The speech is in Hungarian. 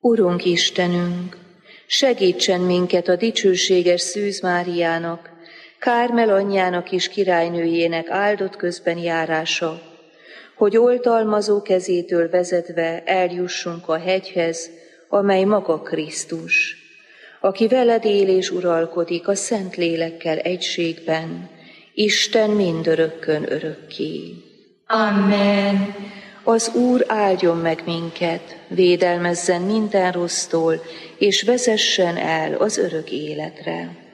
Urunk Istenünk, segítsen minket a dicsőséges Szűz Máriának, Kármel anyjának és királynőjének áldott közben járása, hogy oltalmazó kezétől vezetve eljussunk a hegyhez, amely maga Krisztus, aki veled él és uralkodik a Szent Lélekkel egységben, Isten mindörökkön örökké. Amen. Az Úr áldjon meg minket, védelmezzen minden rossztól, és vezessen el az örök életre.